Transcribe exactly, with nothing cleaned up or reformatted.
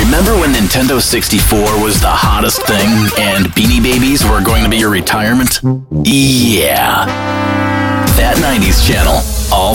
Remember when Nintendo sixty-four was the hottest thing and Beanie Babies were going to be your retirement? Yeah. That nineties channel, all